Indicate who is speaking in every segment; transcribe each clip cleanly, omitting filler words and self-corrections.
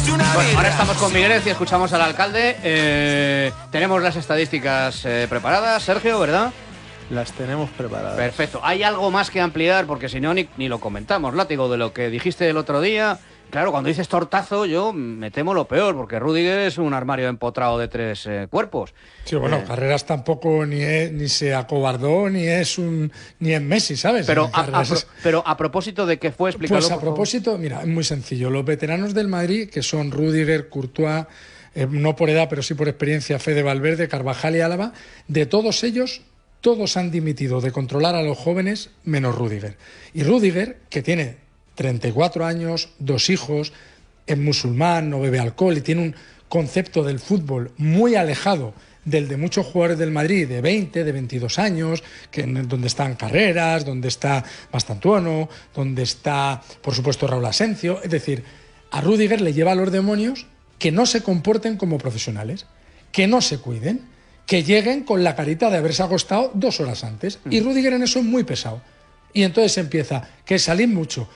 Speaker 1: Bueno, ahora estamos con Miguel y escuchamos al alcalde. Tenemos las estadísticas preparadas, Sergio, ¿verdad?
Speaker 2: Las tenemos preparadas.
Speaker 1: Perfecto. ¿Hay algo más que ampliar? Porque si no, ni lo comentamos, Látigo, de lo que dijiste el otro día. Claro, cuando dices tortazo, yo me temo lo peor, porque Rüdiger es un armario empotrado de 3 cuerpos.
Speaker 3: Sí, bueno, Carreras tampoco ni se acobardó, ni es Messi, ¿sabes?
Speaker 1: Pero a propósito de qué fue, explícalo.
Speaker 3: Pues a propósito, mira, es muy sencillo. Los veteranos del Madrid, que son Rüdiger, Courtois, no por edad, pero sí por experiencia, Fede Valverde, Carvajal y Álava, de todos ellos, todos han dimitido de controlar a los jóvenes, menos Rüdiger. Y Rüdiger, que tiene 34 años, 2 hijos, es musulmán, no bebe alcohol y tiene un concepto del fútbol muy alejado del de muchos jugadores del Madrid de 20, de 22 años, donde están Carreras, donde está Mastantuono, donde está, por supuesto, Raúl Asencio. Es decir, a Rüdiger le lleva a los demonios que no se comporten como profesionales, que no se cuiden, que lleguen con la carita de haberse acostado 2 horas antes. Y Rüdiger en eso es muy pesado. Y entonces empieza, que salís mucho.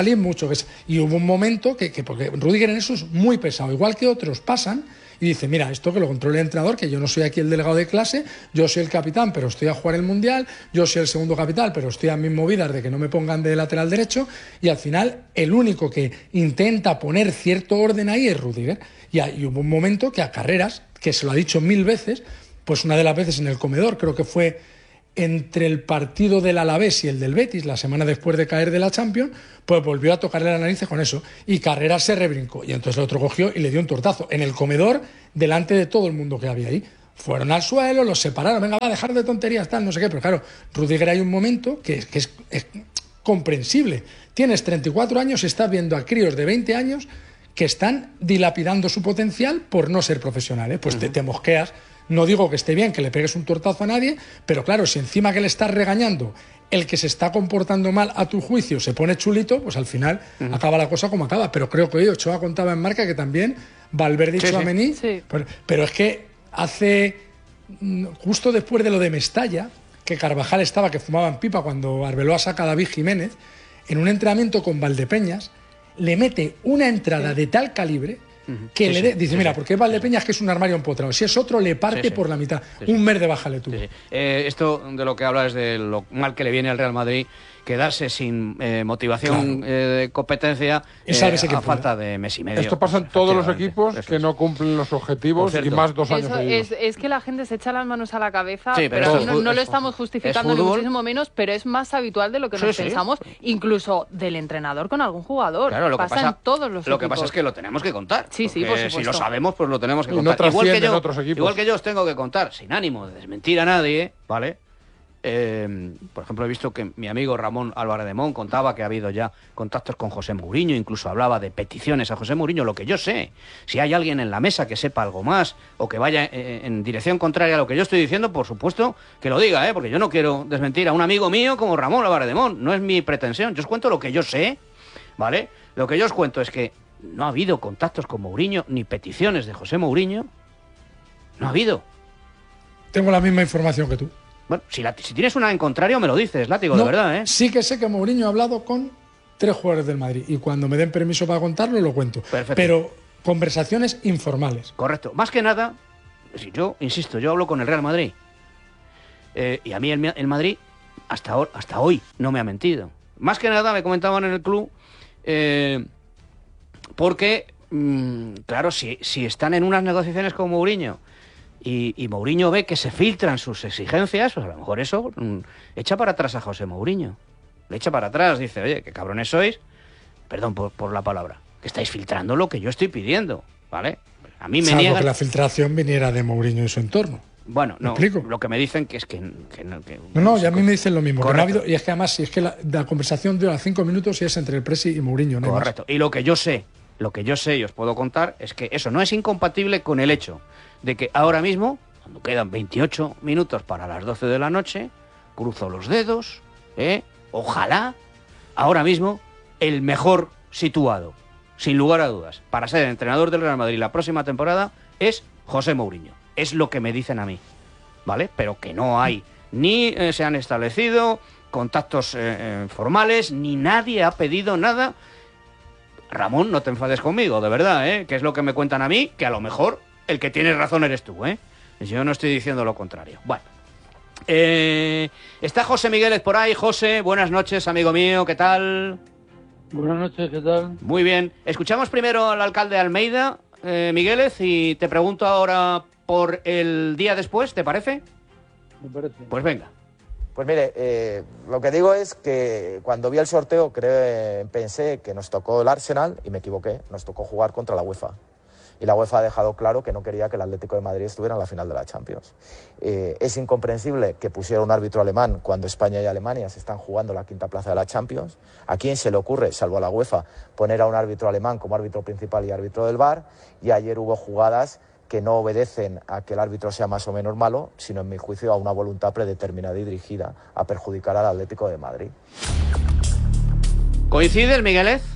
Speaker 3: Y hubo un momento porque Rüdiger en eso es muy pesado, igual que otros pasan y dice, mira, esto que lo controle el entrenador, que yo no soy aquí el delegado de clase, yo soy el capitán, pero estoy a jugar el Mundial, yo soy el segundo capitán, pero estoy a mis movidas de que no me pongan de lateral derecho, y al final el único que intenta poner cierto orden ahí es Rüdiger. Y hubo un momento que a Carreras, que se lo ha dicho 1000 veces, pues una de las veces en el comedor, creo que fue entre el partido del Alavés y el del Betis, la semana después de caer de la Champions, pues volvió a tocarle la nariz con eso. Y Carreras se rebrincó. Y entonces el otro cogió y le dio un tortazo en el comedor delante de todo el mundo que había ahí. Fueron al suelo, los separaron. Venga, va a dejar de tonterías, tal, no sé qué. Pero claro, Rüdiger hay un momento que es comprensible. Tienes 34 años, estás viendo a críos de 20 años que están dilapidando su potencial por no ser profesionales. Pues te mosqueas. No digo que esté bien que le pegues un tortazo a nadie, pero claro, si encima que le estás regañando el que se está comportando mal a tu juicio se pone chulito, pues al final acaba la cosa como acaba. Pero creo que hoy Ochoa contaba en Marca que también Valverde y Tchouaméni, pero es que hace justo después de lo de Mestalla, que Carvajal estaba que fumaban pipa cuando Arbeloa saca a David Jiménez, en un entrenamiento con Valdepeñas, le mete una entrada de tal calibre que dice, mira, porque Valdepeñas que es un armario empotrado, si es otro le parte por la mitad, un mes de bájale tú.
Speaker 1: Esto de lo que hablas es de lo mal que le viene al Real Madrid, quedarse sin motivación de competencia a falta de mes y medio.
Speaker 4: Esto pasa en todos los equipos que no cumplen los objetivos y más 2 años seguidos.
Speaker 5: Es que la gente se echa las manos a la cabeza,
Speaker 1: pero
Speaker 5: no lo estamos justificando ni muchísimo menos, pero es más habitual de lo que nos pensamos, incluso del entrenador con algún jugador.
Speaker 1: Claro, lo
Speaker 5: pasa
Speaker 1: que pasa
Speaker 5: en todos los
Speaker 1: Lo
Speaker 5: equipos.
Speaker 1: que pasa es que lo tenemos que contar.
Speaker 5: Sí, por supuesto.
Speaker 1: Si lo sabemos, pues lo tenemos que
Speaker 4: Y
Speaker 1: contar.
Speaker 4: no trasciende en otros equipos.
Speaker 1: Igual que yo os tengo que contar, sin ánimo de desmentir a nadie, ¿vale? Por ejemplo, he visto que mi amigo Ramón Álvarez de Mon contaba que ha habido ya contactos con José Mourinho, incluso hablaba de peticiones a José Mourinho. Lo que yo sé, si hay alguien en la mesa que sepa algo más o que vaya en dirección contraria a lo que yo estoy diciendo, por supuesto que lo diga, porque yo no quiero desmentir a un amigo mío como Ramón Álvarez de Mon, no es mi pretensión. Yo os cuento lo que yo sé, ¿vale? Lo que yo os cuento es que no ha habido contactos con Mourinho ni peticiones de José Mourinho. No ha habido.
Speaker 3: Tengo la misma información que tú.
Speaker 1: Bueno, si tienes una en contrario, me lo dices, Látigo, de verdad, ¿eh?
Speaker 3: Sí que sé que Mourinho ha hablado con 3 jugadores del Madrid y cuando me den permiso para contarlo, lo cuento.
Speaker 1: Perfecto.
Speaker 3: Pero conversaciones informales.
Speaker 1: Correcto. Más que nada, yo insisto, yo hablo con el Real Madrid. Y a mí el Madrid, hasta hoy, no me ha mentido. Más que nada, me comentaban en el club, porque, claro, si están en unas negociaciones con Mourinho, y Mourinho ve que se filtran sus exigencias, pues a lo mejor eso echa para atrás a José Mourinho. Le echa para atrás, dice, oye, qué cabrones sois, perdón por la palabra, que estáis filtrando lo que yo estoy pidiendo, ¿vale? A mí me
Speaker 3: Salvo
Speaker 1: niegan...
Speaker 3: que la filtración viniera de Mourinho y su entorno.
Speaker 1: Bueno, no, lo que me dicen que es que
Speaker 3: no, y a mí me dicen lo mismo, que no ha habido, y es que además, si es que la conversación dura 5 minutos y es entre el Presi y Mourinho, ¿no?
Speaker 1: Correcto, y lo que yo sé y os puedo contar es que eso no es incompatible con el hecho de que ahora mismo, cuando quedan 28 minutos para las 12 de la noche, cruzo los dedos, ojalá, ahora mismo, el mejor situado, sin lugar a dudas, para ser entrenador del Real Madrid la próxima temporada, es José Mourinho. Es lo que me dicen a mí, ¿vale? Pero que no hay, ni se han establecido contactos formales, ni nadie ha pedido nada. Ramón, no te enfades conmigo, de verdad, que es lo que me cuentan a mí, que a lo mejor el que tiene razón eres tú, Yo no estoy diciendo lo contrario. Bueno. Está José Migueles por ahí. José, buenas noches, amigo mío, ¿qué tal?
Speaker 6: Buenas noches, ¿qué tal?
Speaker 1: Muy bien. Escuchamos primero al alcalde de Almeida, Migueles, y te pregunto ahora por el día después, ¿te parece?
Speaker 6: Me parece.
Speaker 1: Pues venga.
Speaker 7: Pues mire, lo que digo es que cuando vi el sorteo pensé que nos tocó el Arsenal y me equivoqué, nos tocó jugar contra la UEFA. Y la UEFA ha dejado claro que no quería que el Atlético de Madrid estuviera en la final de la Champions. Es incomprensible que pusiera un árbitro alemán cuando España y Alemania se están jugando la quinta plaza de la Champions. ¿A quién se le ocurre, salvo a la UEFA, poner a un árbitro alemán como árbitro principal y árbitro del VAR? Y ayer hubo jugadas que no obedecen a que el árbitro sea más o menos malo, sino, en mi juicio, a una voluntad predeterminada y dirigida a perjudicar al Atlético de Madrid.
Speaker 1: ¿Coincides, Migueles?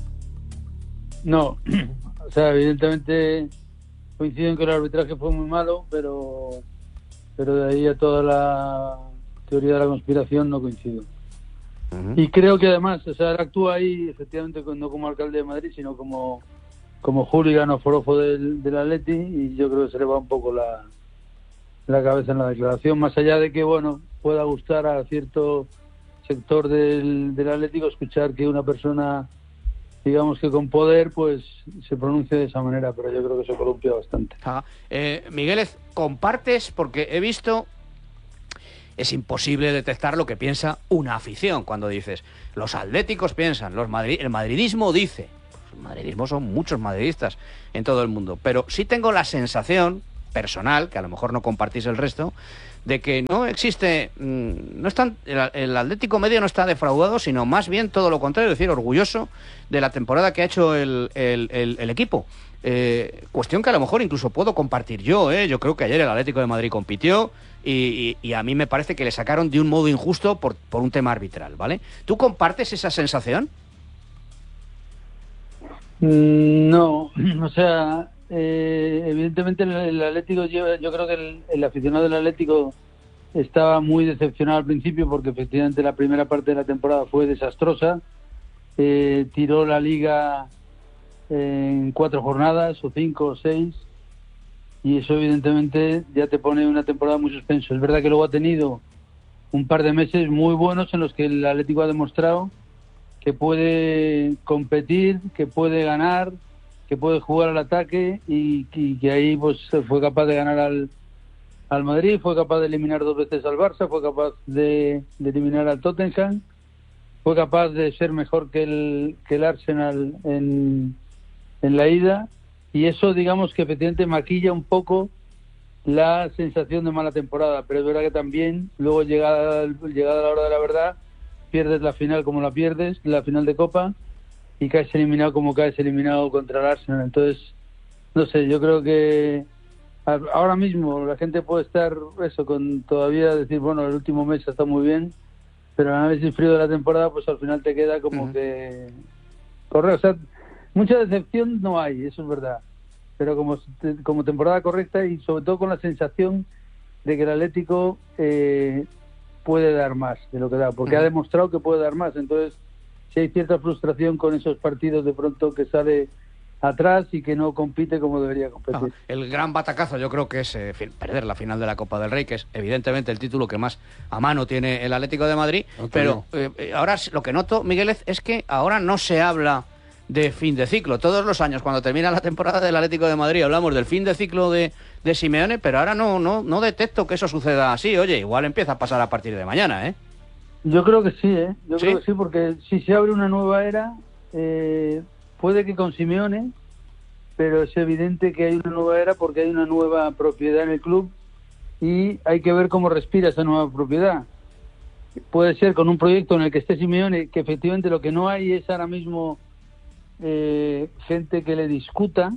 Speaker 6: No, o sea, evidentemente coincido en que el arbitraje fue muy malo, pero de ahí a toda la teoría de la conspiración no coincido. Uh-huh. Y creo que además, o sea, él actúa ahí efectivamente no como alcalde de Madrid, sino como hooligan o forofo del Atleti, y yo creo que se le va un poco la cabeza en la declaración, más allá de que, bueno, pueda gustar a cierto sector del Atlético escuchar que una persona, digamos que con poder, pues se pronuncie de esa manera, pero yo creo que se columpia bastante.
Speaker 1: Migueles, ¿compartes? Porque he visto... Es imposible detectar lo que piensa una afición cuando dices, los atléticos piensan, el madridismo dice... El madridismo son muchos madridistas en todo el mundo, pero sí tengo la sensación personal, que a lo mejor no compartís el resto, de que no existe, el Atlético medio no está defraudado, sino más bien todo lo contrario, es decir, orgulloso de la temporada que ha hecho el equipo. Cuestión que a lo mejor incluso puedo compartir yo. Yo creo que ayer el Atlético de Madrid compitió y a mí me parece que le sacaron de un modo injusto por un tema arbitral, ¿vale? ¿Tú compartes esa sensación?
Speaker 6: No, o sea, evidentemente el Atlético yo creo que el aficionado del Atlético estaba muy decepcionado al principio porque efectivamente la primera parte de la temporada fue desastrosa, tiró la liga en 4 jornadas o 5 o 6 y eso evidentemente ya te pone una temporada muy suspenso. Es verdad que luego ha tenido un par de meses muy buenos en los que el Atlético ha demostrado que puede competir, que puede ganar, que puede jugar al ataque y que ahí pues fue capaz de ganar al Madrid, fue capaz de eliminar 2 veces al Barça, fue capaz de eliminar al Tottenham, fue capaz de ser mejor que el Arsenal en la ida, y eso digamos que efectivamente maquilla un poco la sensación de mala temporada, pero es verdad que también luego llegada la hora de la verdad pierdes la final como la pierdes, la final de Copa, y caes eliminado como caes eliminado contra el Arsenal. Entonces, no sé, yo creo que ahora mismo la gente puede estar con todavía decir, bueno, el último mes está muy bien, pero el análisis frío de la temporada, pues al final te queda como que correr. O sea, mucha decepción no hay, eso es verdad, pero como temporada correcta y sobre todo con la sensación de que el Atlético puede dar más de lo que da, porque ha demostrado que puede dar más. Entonces, si hay cierta frustración con esos partidos de pronto que sale atrás y que no compite como debería competir.
Speaker 1: El gran batacazo yo creo que es perder la final de la Copa del Rey, que es evidentemente el título que más a mano tiene el Atlético de Madrid, pero ahora lo que noto, Migueles, es que ahora no se habla de fin de ciclo. Todos los años cuando termina la temporada del Atlético de Madrid hablamos del fin de ciclo de Simeone, pero ahora no detecto que eso suceda así. Oye, igual empieza a pasar a partir de mañana, ¿eh?
Speaker 6: Yo creo que sí, Yo creo que sí, porque si se abre una nueva era, puede que con Simeone, pero es evidente que hay una nueva era porque hay una nueva propiedad en el club y hay que ver cómo respira esa nueva propiedad. Puede ser con un proyecto en el que esté Simeone, que efectivamente lo que no hay es ahora mismo gente que le discuta,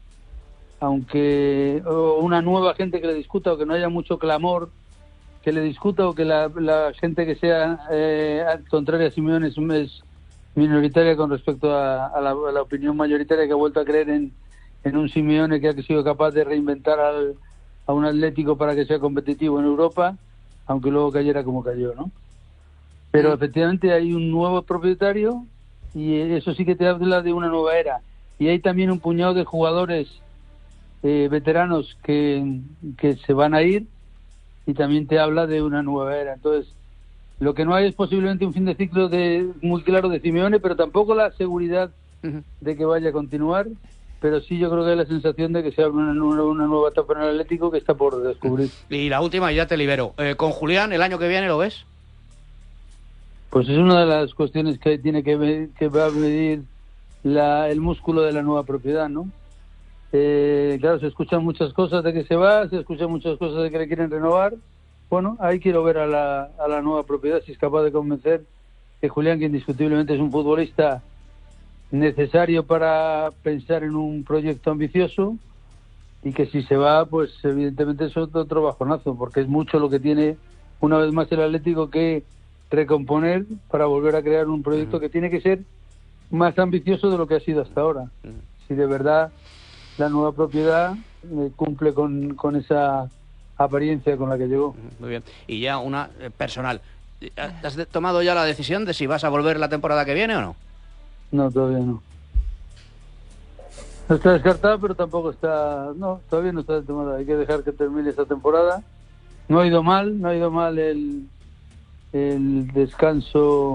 Speaker 6: o una nueva gente que le discuta, o que no haya mucho clamor que le discuta, o que la gente que sea contraria a Simeone es minoritaria con respecto a la opinión mayoritaria, que ha vuelto a creer en un Simeone que ha sido capaz de reinventar a un Atlético para que sea competitivo en Europa, aunque luego cayera como cayó, ¿no? Pero efectivamente hay un nuevo propietario y eso sí que te habla de una nueva era. Y hay también un puñado de jugadores veteranos que se van a ir, y también te habla de una nueva era. Entonces, lo que no hay es posiblemente un fin de ciclo muy claro de Simeone, pero tampoco la seguridad de que vaya a continuar. Pero sí, yo creo que hay la sensación de que se abre una nueva etapa en el Atlético que está por descubrir.
Speaker 1: Y la última, y ya te libero. ¿Con Julián el año que viene lo ves?
Speaker 6: Pues es una de las cuestiones que tiene que va a medir el músculo de la nueva propiedad, ¿no? Claro, se escuchan muchas cosas de que se va, se escuchan muchas cosas de que le quieren renovar. Bueno, ahí quiero ver a la nueva propiedad si es capaz de convencer que Julián, que indiscutiblemente es un futbolista necesario para pensar en un proyecto ambicioso, y que si se va, pues evidentemente es otro bajonazo, porque es mucho lo que tiene una vez más el Atlético que recomponer para volver a crear un proyecto que tiene que ser más ambicioso de lo que ha sido hasta ahora. Si de verdad la nueva propiedad cumple con esa apariencia con la que llegó.
Speaker 1: Muy bien. Y ya una personal. ¿Has tomado ya la decisión de si vas a volver la temporada que viene o no?
Speaker 6: No, todavía no. No está descartado, pero tampoco está... No, todavía no está tomada. Hay que dejar que termine esta temporada. No ha ido mal el descanso,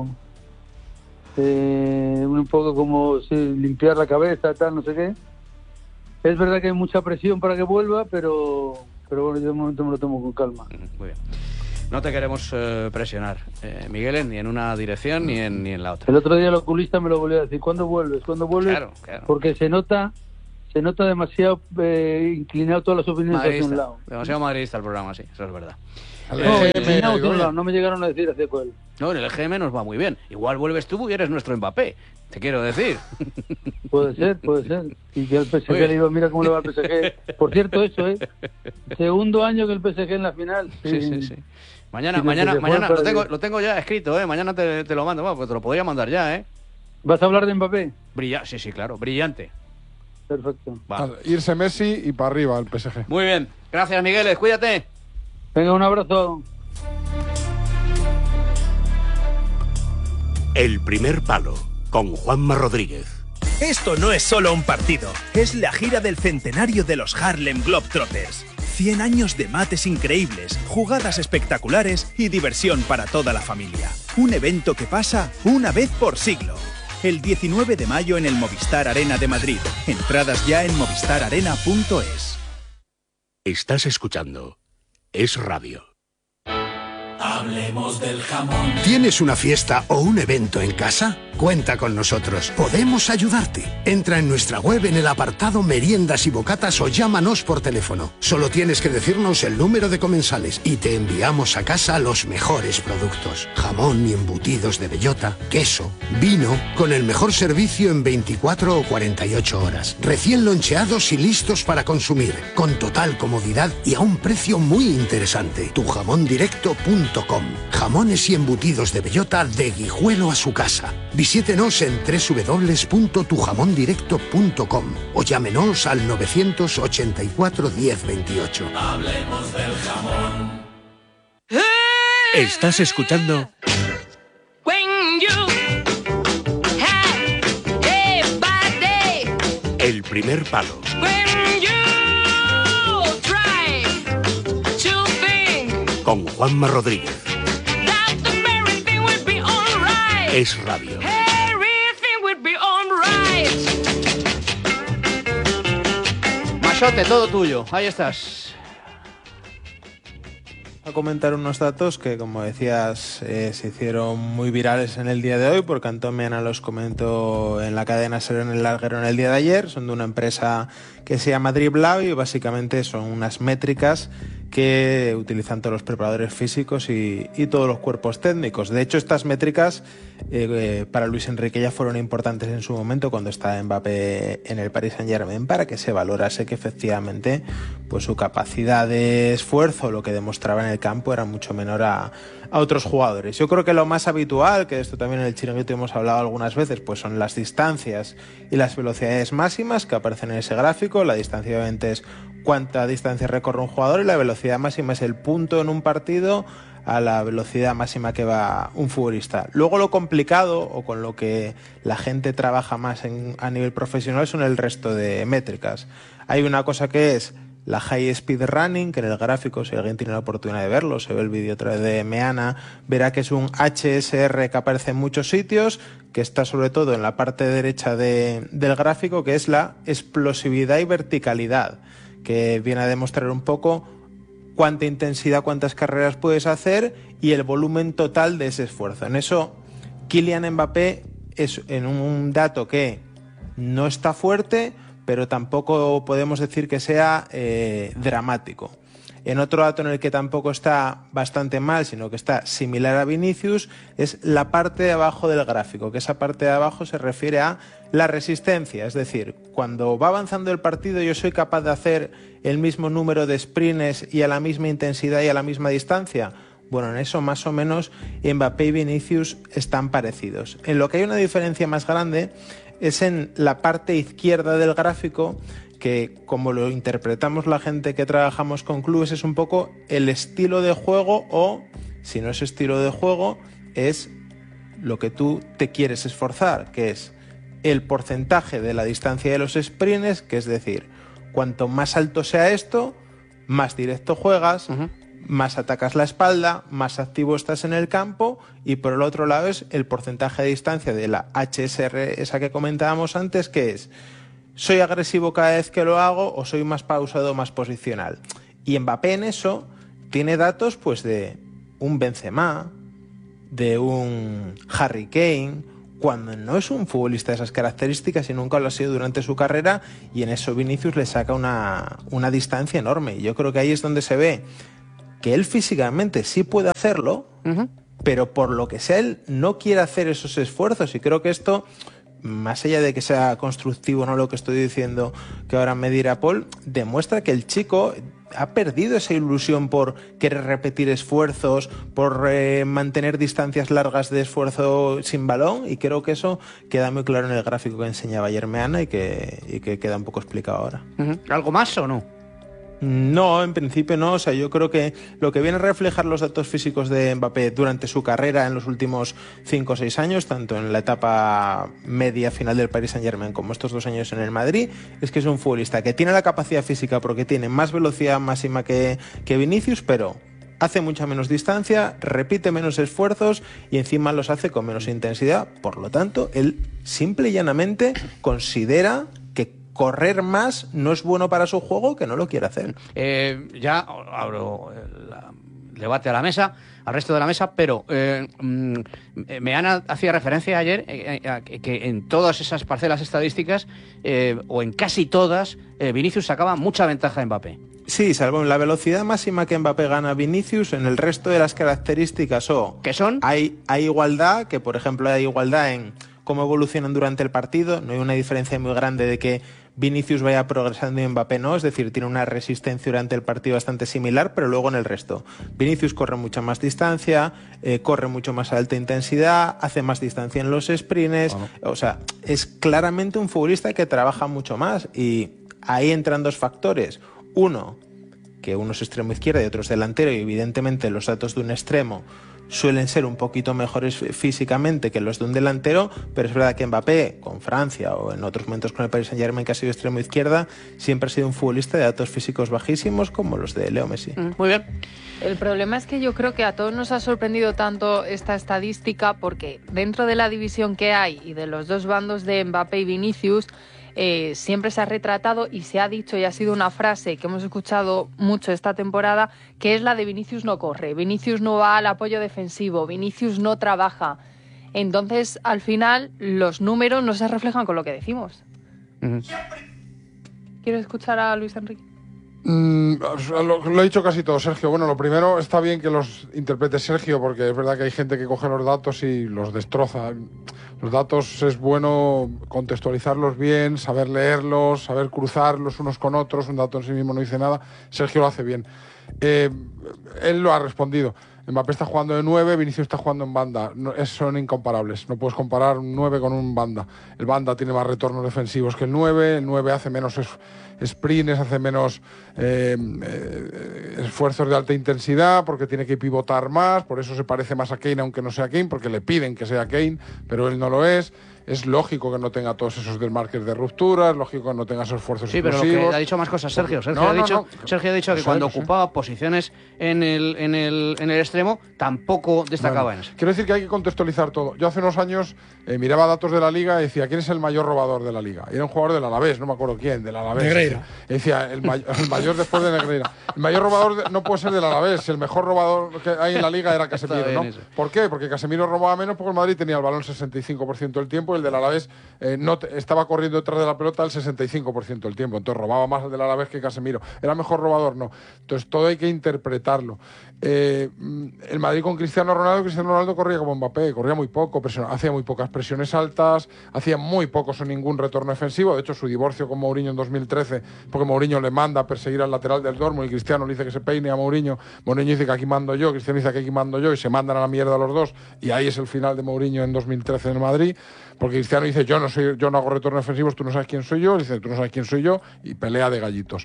Speaker 6: un poco como limpiar la cabeza, tal, no sé qué. Es verdad que hay mucha presión para que vuelva, pero bueno, yo de momento me lo tomo con calma.
Speaker 1: Muy bien. No te queremos presionar, Miguel, ni en una dirección ni en la otra.
Speaker 6: El otro día el oculista me lo volvió a decir, ¿cuándo vuelves?
Speaker 1: Claro.
Speaker 6: Porque se nota demasiado inclinado todas las opiniones hacia un lado.
Speaker 1: Demasiado madridista el programa, sí, eso es verdad.
Speaker 6: No me llegaron a decir hacia cuál.
Speaker 1: No, en el EGM nos va muy bien. Igual vuelves tú y eres nuestro Mbappé, te quiero decir.
Speaker 6: Puede ser. Y que el PSG le digo, mira cómo le va al PSG. Por cierto, eso, segundo año que el PSG en la final.
Speaker 1: Sí. Mañana lo tengo ya escrito, mañana te lo mando. Bueno, pues te lo podría mandar ya,
Speaker 6: ¿Vas a hablar de Mbappé?
Speaker 1: Sí, claro, brillante.
Speaker 6: Perfecto.
Speaker 4: Irse Messi y para arriba el PSG.
Speaker 1: Muy bien, gracias, Miguel, cuídate.
Speaker 6: Venga, un abrazo.
Speaker 8: El primer palo, con Juanma Rodríguez.
Speaker 9: Esto no es solo un partido, es la gira del centenario de los Harlem Globetrotters. 100 años de mates increíbles, jugadas espectaculares y diversión para toda la familia. Un evento que pasa una vez por siglo. El 19 de mayo en el Movistar Arena de Madrid. Entradas ya en movistararena.es.
Speaker 8: Estás escuchando Es Radio.
Speaker 10: Hablemos del jamón.
Speaker 11: ¿Tienes una fiesta o un evento en casa? Cuenta con nosotros. Podemos ayudarte. Entra en nuestra web en el apartado Meriendas y Bocatas o llámanos por teléfono. Solo tienes que decirnos el número de comensales y te enviamos a casa los mejores productos. Jamón y embutidos de bellota, queso, vino, con el mejor servicio en 24 o 48 horas. Recién loncheados y listos para consumir, con total comodidad y a un precio muy interesante. Tujamondirecto.com. Jamones y embutidos de bellota de Guijuelo a su casa. Visítenos en www.tujamondirecto.com o llámenos al 984 1028.
Speaker 10: Hablemos del jamón.
Speaker 8: Estás escuchando El primer palo. Con Juanma Rodríguez. Es Radio.
Speaker 1: Machote, todo tuyo. Ahí estás.
Speaker 2: A comentar unos datos que, como decías, se hicieron muy virales en el día de hoy, porque Antón Meana los comentó en la cadena SER en el Larguero en el día de ayer. Son de una empresa que se llama Dribblau y básicamente son unas métricas que utilizan todos los preparadores físicos y todos los cuerpos técnicos. De hecho, estas métricas para Luis Enrique ya fueron importantes en su momento cuando estaba Mbappé en el Paris Saint-Germain, para que se valorase que efectivamente pues su capacidad de esfuerzo, lo que demostraba en el campo, era mucho menor a otros jugadores. Yo creo que lo más habitual, que de esto también en el Chiringuito hemos hablado algunas veces, pues son las distancias y las velocidades máximas que aparecen en ese gráfico. La distancia obviamente es cuánta distancia recorre un jugador y la velocidad máxima es el punto en un partido a la velocidad máxima que va un futbolista. Luego lo complicado, o con lo que la gente trabaja más a nivel profesional, son el resto de métricas. Hay una cosa que es la High Speed Running, que en el gráfico, si alguien tiene la oportunidad de verlo, se ve el vídeo otra vez de Meana, verá que es un HSR que aparece en muchos sitios, que está sobre todo en la parte derecha del gráfico, que es la explosividad y verticalidad, que viene a demostrar un poco cuánta intensidad, cuántas carreras puedes hacer y el volumen total de ese esfuerzo. En eso, Kylian Mbappé es en un dato que no está fuerte, pero tampoco podemos decir que sea dramático. En otro dato en el que tampoco está bastante mal, sino que está similar a Vinicius, es la parte de abajo del gráfico, que esa parte de abajo se refiere a la resistencia. Es decir, cuando va avanzando el partido yo soy capaz de hacer el mismo número de sprints y a la misma intensidad y a la misma distancia. Bueno, en eso más o menos Mbappé y Vinicius están parecidos. En lo que hay una diferencia más grande es en la parte izquierda del gráfico, que como lo interpretamos la gente que trabajamos con clubes es un poco el estilo de juego, o si no es estilo de juego es lo que tú te quieres esforzar, que es el porcentaje de la distancia de los sprints, que es decir, cuanto más alto sea esto, más directo juegas, más atacas la espalda, más activo estás en el campo, y por el otro lado es el porcentaje de distancia de la HSR, esa que comentábamos antes, que es ¿soy agresivo cada vez que lo hago o soy más pausado, más posicional? Y Mbappé en eso tiene datos pues de un Benzema, de un Harry Kane, cuando no es un futbolista de esas características y nunca lo ha sido durante su carrera, y en eso Vinicius le saca una distancia enorme. Y yo creo que ahí es donde se ve que él físicamente sí puede hacerlo, pero por lo que sea él no quiere hacer esos esfuerzos, y creo que esto, más allá de que sea constructivo, no lo que estoy diciendo que ahora me dirá Paul, demuestra que el chico ha perdido esa ilusión por querer repetir esfuerzos, por mantener distancias largas de esfuerzo sin balón, y creo que eso queda muy claro en el gráfico que enseñaba ayer Meana y que queda un poco explicado ahora.
Speaker 1: ¿Algo más o no?
Speaker 2: No, en principio no. O sea, yo creo que lo que viene a reflejar los datos físicos de Mbappé durante su carrera en los últimos 5 o 6 años, tanto en la etapa media final del Paris Saint-Germain como estos 2 años en el Madrid, es que es un futbolista que tiene la capacidad física porque tiene más velocidad máxima que Vinicius, pero hace mucha menos distancia, repite menos esfuerzos y encima los hace con menos intensidad. Por lo tanto, él simple y llanamente considera que correr más no es bueno para su juego, que no lo quiere hacer.
Speaker 1: Ya abro el debate a la mesa, al resto de la mesa, pero Meana hacía referencia ayer que en todas esas parcelas estadísticas, o en casi todas, Vinicius sacaba mucha ventaja de Mbappé.
Speaker 2: Sí, salvo en la velocidad máxima que Mbappé gana a Vinicius, en el resto de las características,
Speaker 1: ¿qué son?
Speaker 2: Hay igualdad, que por ejemplo hay igualdad en cómo evolucionan durante el partido. No hay una diferencia muy grande de que Vinicius vaya progresando y Mbappé no, es decir, tiene una resistencia durante el partido bastante similar, pero luego en el resto. Vinicius corre mucha más distancia, corre mucho más a alta intensidad, hace más distancia en los sprints, o sea, es claramente un futbolista que trabaja mucho más, y ahí entran 2 factores. Uno, que uno es extremo izquierda y otro es delantero, y evidentemente los datos de un extremo suelen ser un poquito mejores físicamente que los de un delantero, pero es verdad que Mbappé, con Francia o en otros momentos con el Paris Saint-Germain, que ha sido extremo izquierda, siempre ha sido un futbolista de datos físicos bajísimos como los de Leo Messi.
Speaker 1: Muy bien.
Speaker 5: El problema es que yo creo que a todos nos ha sorprendido tanto esta estadística, porque dentro de la división que hay y de los 2 bandos de Mbappé y Vinicius, siempre se ha retratado y se ha dicho, y ha sido una frase que hemos escuchado mucho esta temporada, que es la de Vinicius no corre, Vinicius no va al apoyo defensivo, Vinicius no trabaja. Entonces, al final, los números no se reflejan con lo que decimos. ¿Quieres escuchar a Luis Enrique?
Speaker 4: Lo he dicho casi todo, Sergio. Bueno, lo primero, está bien que los interprete Sergio, porque es verdad que hay gente que coge los datos y los destroza. Los datos es bueno contextualizarlos bien, saber leerlos, saber cruzarlos unos con otros. Un dato en sí mismo no dice nada. Sergio lo hace bien. Él lo ha respondido. Mbappé está jugando de 9, Vinicius está jugando en banda. Son incomparables. No puedes comparar un 9 con un banda. El banda tiene más retornos defensivos que el 9 hace menos sprints, hace menos esfuerzos de alta intensidad, porque tiene que pivotar más, por eso se parece más a Kane, aunque no sea Kane, porque le piden que sea Kane, pero él no lo es. Es lógico que no tenga todos esos desmarques de ruptura, es lógico que no tenga esos esfuerzos explosivos.
Speaker 1: Sí, pero lo que ha dicho más cosas Sergio. Sergio ha dicho que cuando ocupaba posiciones en el extremo, tampoco destacaba en eso.
Speaker 4: Quiero decir que hay que contextualizar todo. Yo hace unos años miraba datos de la Liga y decía, ¿quién es el mayor robador de la Liga? Y era un jugador del Alavés, no me acuerdo quién, del Alavés.
Speaker 3: Negreira.
Speaker 4: Y decía, el mayor después de Negreira. El mayor robador no puede ser del Alavés, el mejor robador que hay en la Liga era Casemiro, ¿no?
Speaker 1: Eso.
Speaker 4: ¿Por qué? Porque Casemiro robaba menos porque el Madrid tenía el balón 65% del tiempo y el del Alavés estaba corriendo detrás de la pelota el 65% del tiempo. Entonces robaba más el del Alavés que Casemiro. ¿Era mejor robador? No. Entonces todo hay que interpretarlo. El Madrid con Cristiano Ronaldo corría como Mbappé, corría muy poco, hacía muy pocas presiones altas, hacía muy pocos o ningún retorno defensivo. De hecho, su divorcio con Mourinho en 2013, porque Mourinho le manda a perseguir al lateral del Dortmund y Cristiano le dice que se peine a Mourinho. Mourinho dice que aquí mando yo, Cristiano dice que aquí mando yo, y se mandan a la mierda los dos, y ahí es el final de Mourinho en 2013 en el Madrid. Porque Cristiano dice, yo no hago retornos defensivos, tú no sabes quién soy yo. Él dice, tú no sabes quién soy yo, y pelea de gallitos.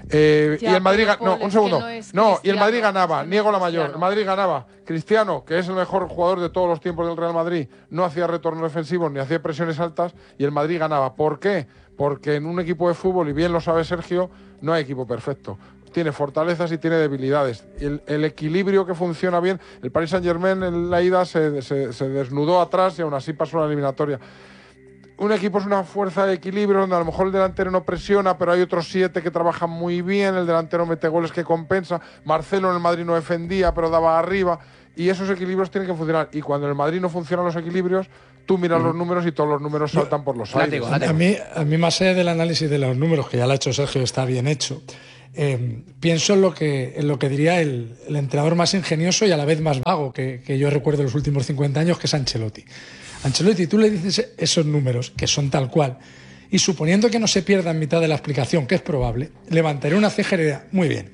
Speaker 4: Y el Madrid y el Madrid ganaba, niego la mayor. El Madrid ganaba. Cristiano, que es el mejor jugador de todos los tiempos del Real Madrid, no hacía retornos defensivos ni hacía presiones altas, y el Madrid ganaba. ¿Por qué? Porque en un equipo de fútbol, y bien lo sabe Sergio, no hay equipo perfecto. Tiene fortalezas y tiene debilidades. El equilibrio que funciona bien. El Paris Saint-Germain en la ida se desnudó atrás y aún así pasó la eliminatoria. Un equipo es una fuerza de equilibrio donde a lo mejor el delantero no presiona, pero hay otros 7 que trabajan muy bien, el delantero mete goles que compensa. Marcelo en el Madrid no defendía, pero daba arriba. Y esos equilibrios tienen que funcionar. Y cuando en el Madrid no funcionan los equilibrios, tú miras los números y todos los números saltan por los aires.
Speaker 3: A mí, más allá del análisis de los números, que ya lo ha hecho Sergio, está bien hecho, pienso en lo que diría el entrenador más ingenioso y a la vez más vago que yo recuerdo en los últimos 50 años, que es Ancelotti. Ancelotti, tú le dices esos números, que son tal cual, y suponiendo que no se pierda en mitad de la explicación, que es probable, levantaré una ceja y diré, muy bien,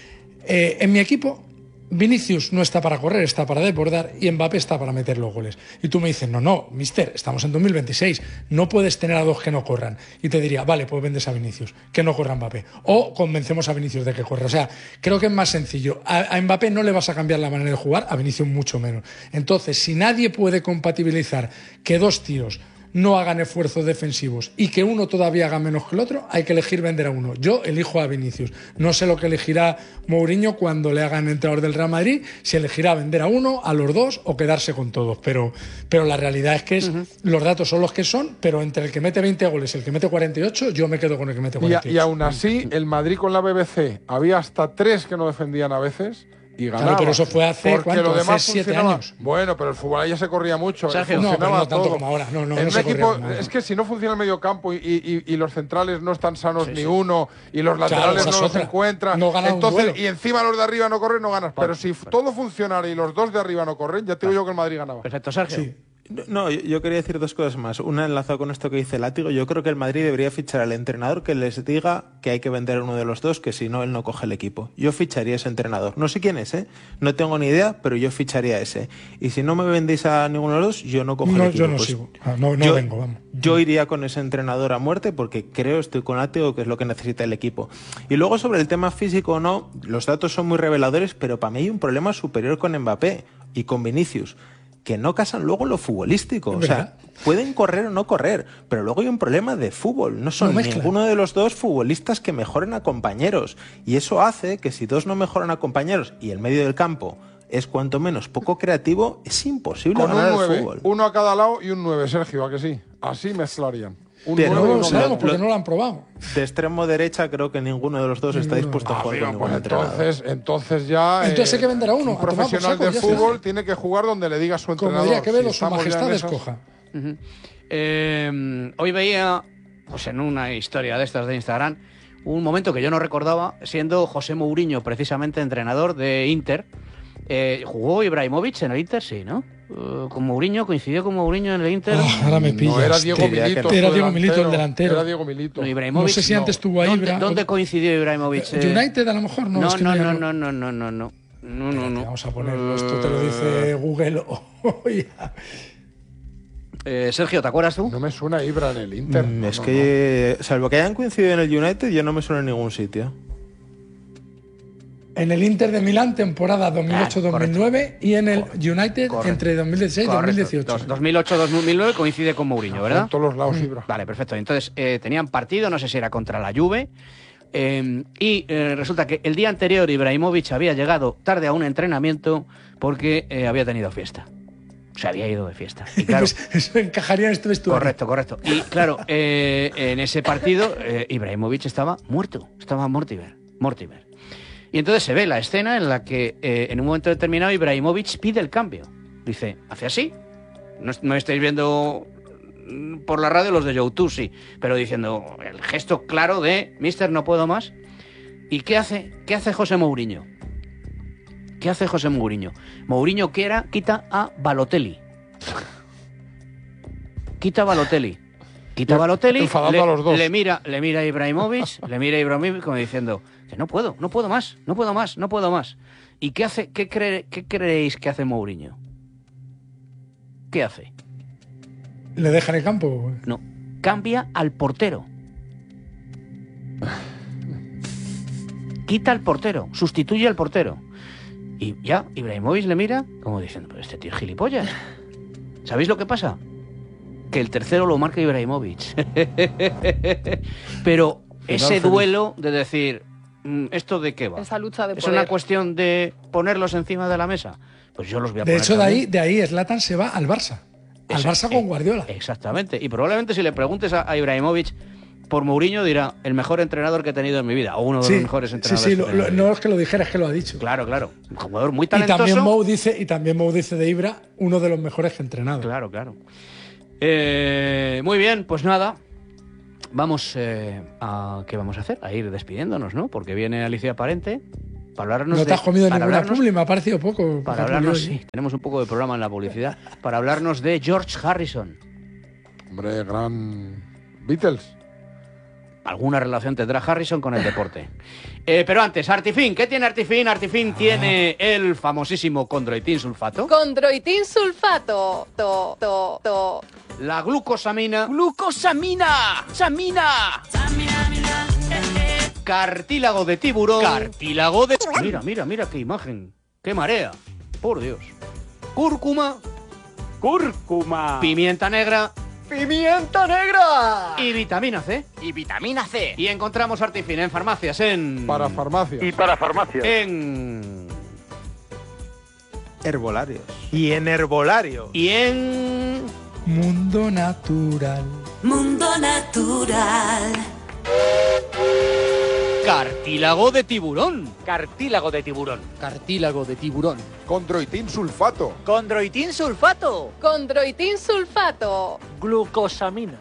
Speaker 3: en mi equipo Vinicius no está para correr, está para desbordar, y Mbappé está para meter los goles. Y tú me dices, no, mister, estamos en 2026, no puedes tener a dos que no corran. Y te diría, vale, pues vendes a Vinicius, que no corra Mbappé. O convencemos a Vinicius de que corra. O sea, creo que es más sencillo. A Mbappé no le vas a cambiar la manera de jugar, a Vinicius mucho menos. Entonces, si nadie puede compatibilizar que dos tíos no hagan esfuerzos defensivos y que uno todavía haga menos que el otro, hay que elegir vender a uno. Yo elijo a Vinicius. No sé lo que elegirá Mourinho cuando le hagan entrenador del Real Madrid, si elegirá vender a uno, a los dos o quedarse con todos. Pero la realidad es que los datos son los que son, pero entre el que mete 20 goles y el que mete 48, yo me quedo con el que mete 48.
Speaker 4: Y aún así, el Madrid con la BBC había hasta 3 que no defendían a veces. Y ganaba.
Speaker 3: Claro, pero eso fue hace, ¿cuánto? Hace 7 años.
Speaker 4: Bueno, pero el fútbol ahí ya se corría mucho.
Speaker 3: Sergio, funcionaba no tanto como ahora. No
Speaker 4: en un equipo, es que si no funciona el medio campo y los centrales no están sanos ni uno, y los laterales no los encuentran, entonces, y encima los de arriba no corren, no ganas. Pero si todo funcionara y los dos de arriba no corren, ya te digo yo que el Madrid ganaba.
Speaker 1: Perfecto, Sergio.
Speaker 2: Sí. No, yo quería decir 2 cosas más. Una, enlazado con esto que dice Látigo, yo creo que el Madrid debería fichar al entrenador que les diga que hay que vender a uno de los dos, que si no, él no coge el equipo. Yo ficharía a ese entrenador. No sé quién es, no tengo ni idea, pero yo ficharía a ese. Y si no me vendéis a ninguno de los dos, yo no cojo el equipo.
Speaker 3: Yo no sigo. No vengo, vamos.
Speaker 2: Yo iría con ese entrenador a muerte porque estoy con Látigo, que es lo que necesita el equipo. Y luego sobre el tema físico o no, los datos son muy reveladores, pero para mí hay un problema superior con Mbappé y con Vinicius, que no casan luego lo futbolístico. O sea, pueden correr o no correr, pero luego hay un problema de fútbol. No son ninguno de los dos futbolistas que mejoren a compañeros. Y eso hace que si dos no mejoran a compañeros y el medio del campo es cuanto menos poco creativo, es imposible
Speaker 4: con
Speaker 2: ganar
Speaker 4: un 9,
Speaker 2: el fútbol.
Speaker 4: Uno a cada lado y un 9, Sergio, ¿a que sí? Así mezclarían.
Speaker 3: Pero no lo sabemos porque no lo han probado.
Speaker 2: De extremo derecha creo que ninguno de los dos está dispuesto a jugar con ningún entrenador.
Speaker 4: Entonces hay que
Speaker 3: vender a uno.
Speaker 4: Un profesional de fútbol tiene que jugar donde le diga su entrenador.
Speaker 3: Como diría Quevedo, su majestad escoja.
Speaker 1: Hoy veía, pues en una historia de estas de Instagram, un momento que yo no recordaba, siendo José Mourinho precisamente entrenador de Inter. ¿Jugó Ibrahimovic en el Inter? Sí, ¿no? Con Mourinho, coincidió con Mourinho en el Inter.
Speaker 3: Ahora me pillas.
Speaker 4: No, era Diego Milito.
Speaker 3: Era Diego Milito el delantero.
Speaker 4: Era Diego Milito.
Speaker 3: No sé si antes tuvo a Ibra.
Speaker 1: ¿Dónde coincidió Ibrahimovic?
Speaker 3: United a lo mejor, no.
Speaker 1: No. No.
Speaker 3: Vamos a ponerlo. Esto te lo dice Google o ya.
Speaker 1: Sergio, ¿te acuerdas tú?
Speaker 4: No me suena Ibra en el Inter.
Speaker 2: Es que, salvo que hayan coincidido en el United, yo no me suena en ningún sitio.
Speaker 3: En el Inter de Milán, temporada 2008-2009, y en el United entre 2016 y 2018.
Speaker 1: 2008-2009 coincide con Mourinho, ¿verdad?
Speaker 4: En todos los lados, Ibra.
Speaker 1: Vale, perfecto. Entonces, tenían partido, no sé si era contra la Juve, y resulta que el día anterior Ibrahimovic había llegado tarde a un entrenamiento porque había tenido fiesta. Se había ido de fiesta. Y claro,
Speaker 3: pues eso encajaría en este vestuario.
Speaker 1: Correcto. Y claro, en ese partido Ibrahimovic estaba muerto, estaba Mortimer. Y entonces se ve la escena en la que en un momento determinado Ibrahimovic pide el cambio. Dice, hace así. No estáis viendo por la radio los de YouTube, sí, pero diciendo el gesto claro de Mister, no puedo más. ¿Y qué hace José Mourinho? ¿Qué hace José Mourinho? Mourinho quita a Balotelli. Quita a Balotelli,
Speaker 4: enfadando a los dos.
Speaker 1: le mira a Ibrahimovic, como diciendo que no puedo más. ¿Y qué hace? ¿Qué creéis que hace Mourinho? ¿Qué hace?
Speaker 3: ¿Le deja en el campo?
Speaker 1: No, cambia al portero. Quita al portero, sustituye al portero. Y ya Ibrahimovic le mira como diciendo, pero este tío es gilipollas. ¿Sabéis lo que pasa? Que el tercero lo marca Ibrahimovic. Pero ese duelo de decir, ¿esto de qué va?
Speaker 5: Esa lucha de poder.
Speaker 1: ¿Es una cuestión de ponerlos encima de la mesa? Pues yo los voy a poner.
Speaker 3: De hecho, de ahí Zlatan se va al Barça. Al Barça con Guardiola.
Speaker 1: Exactamente. Y probablemente si le preguntes a Ibrahimovic por Mourinho dirá, el mejor entrenador que he tenido en mi vida, o uno de los mejores entrenadores.
Speaker 3: Sí, no es que lo dijera, es que lo ha dicho.
Speaker 1: Claro. Un jugador muy talentoso.
Speaker 3: Y también Mou dice de Ibra, uno de los mejores que ha entrenado.
Speaker 1: Claro. Muy bien, pues nada. Vamos ¿qué vamos a hacer? A ir despidiéndonos, ¿no? Porque viene Alicia Parente para hablarnos
Speaker 3: no te has comido ninguna publi, me ha parecido poco.
Speaker 1: Para hablarnos, sí, tenemos un poco de programa en la publicidad. Para hablarnos de George Harrison.
Speaker 4: Hombre, gran Beatles.
Speaker 1: Alguna relación tendrá Harrison con el deporte. Pero antes, Artifin. ¿Qué tiene Artifin? Artifin tiene el famosísimo condroitin sulfato.
Speaker 5: Condroitin sulfato.
Speaker 1: La glucosamina.
Speaker 8: ¡Glucosamina! ¡Samina!
Speaker 1: Cartílago de tiburón. Mira qué imagen. Qué marea. Por Dios. Cúrcuma. Pimienta negra.
Speaker 8: ¡Pimienta negra!
Speaker 1: Y vitamina C. Y encontramos Artifin en farmacias,
Speaker 4: Para farmacias.
Speaker 1: En
Speaker 2: Herbolarios.
Speaker 12: Y en herbolario.
Speaker 1: Y en
Speaker 3: Mundo Natural.
Speaker 1: cartílago de tiburón.
Speaker 8: Cartílago de tiburón.
Speaker 4: Condroitin sulfato.
Speaker 8: Condroitin sulfato.
Speaker 5: Glucosamina.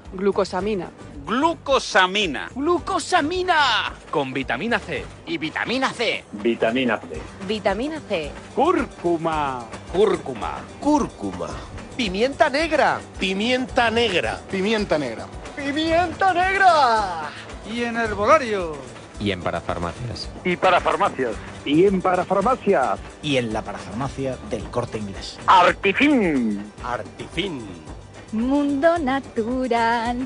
Speaker 8: Glucosamina. Con vitamina C.
Speaker 5: Y vitamina C.
Speaker 8: Cúrcuma.
Speaker 12: Pimienta negra.
Speaker 8: Pimienta negra.
Speaker 12: Y en herbolario.
Speaker 13: Y en parafarmacias.
Speaker 6: Y en parafarmacias.
Speaker 14: Y en la parafarmacia del Corte Inglés.
Speaker 6: Artifin.
Speaker 15: Mundo natural.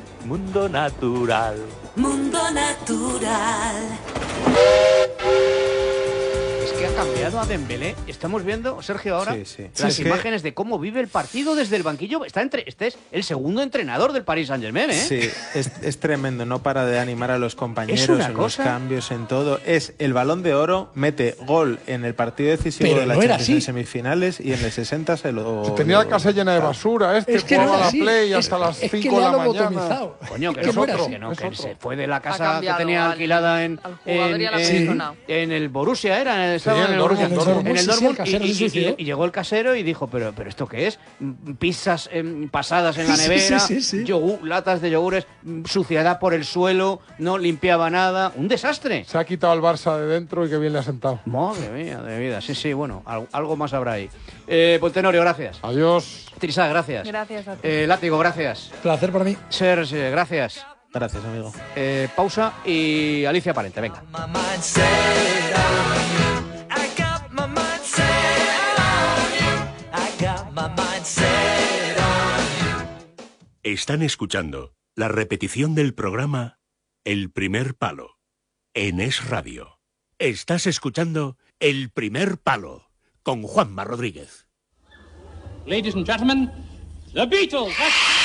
Speaker 1: Es que ha cambiado a Dembélé. Estamos viendo, Sergio, ahora
Speaker 2: Sí.
Speaker 1: las imágenes de cómo vive el partido desde el banquillo. Este es el segundo entrenador del Paris Saint-Germain, ¿eh?
Speaker 2: Sí, es tremendo. No para de animar a los compañeros
Speaker 1: Es una
Speaker 2: en
Speaker 1: cosa.
Speaker 2: los cambios, en todo. Es el Balón de Oro, mete gol en el partido decisivo
Speaker 3: Pero
Speaker 2: de la
Speaker 3: no era
Speaker 2: Champions
Speaker 3: así.
Speaker 2: en semifinales y en el 60 se lo...
Speaker 4: Tenía la casa llena de basura.
Speaker 3: Es que
Speaker 4: jugaba
Speaker 3: no era
Speaker 4: a
Speaker 3: así.
Speaker 4: la Play
Speaker 3: Es-
Speaker 4: hasta las
Speaker 3: es que
Speaker 4: 5
Speaker 3: le
Speaker 4: de
Speaker 3: ha
Speaker 4: la mañana.
Speaker 1: Coño,
Speaker 3: lobotomizado.
Speaker 1: que
Speaker 3: Es
Speaker 1: no
Speaker 3: que
Speaker 1: es
Speaker 3: no era
Speaker 1: otro,
Speaker 3: así.
Speaker 1: que no,
Speaker 4: es
Speaker 1: que
Speaker 4: otro.
Speaker 1: se fue de la casa que
Speaker 5: cambiado
Speaker 1: tenía alquilada en
Speaker 5: jugador y a la persona.
Speaker 1: en el Borussia, estaba
Speaker 4: en el Dortmund.
Speaker 1: en el
Speaker 3: Sí, sí,
Speaker 1: Dortmund,
Speaker 3: el casero
Speaker 1: y
Speaker 3: se suicidó.
Speaker 1: llegó el casero y dijo, pero ¿esto qué es? Pizzas pasadas en la
Speaker 3: Sí,
Speaker 1: nevera,
Speaker 3: sí.
Speaker 1: latas de yogures, suciedad por el suelo, no limpiaba nada, un desastre.
Speaker 4: Se ha quitado el Barça de dentro y que bien le ha sentado.
Speaker 1: Madre mía, de vida. Sí, bueno, algo más habrá ahí. Poltenorio, gracias.
Speaker 4: Adiós.
Speaker 1: Trisá, gracias.
Speaker 5: Gracias a ti.
Speaker 1: Látigo, gracias.
Speaker 3: Placer para mí.
Speaker 1: Serge, gracias.
Speaker 2: Gracias, amigo.
Speaker 1: Pausa y Alicia Parente, venga.
Speaker 10: I got my mind set
Speaker 16: Están escuchando la repetición del programa El Primer Palo en Es Radio. Estás escuchando El Primer Palo con Juanma Rodríguez.
Speaker 17: Ladies and gentlemen, The Beatles.